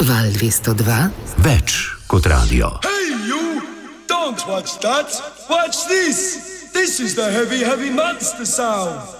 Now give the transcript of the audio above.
Val 202. Več kot radio. Hey you! Don't watch that! Watch this! This is the heavy, heavy monster sound!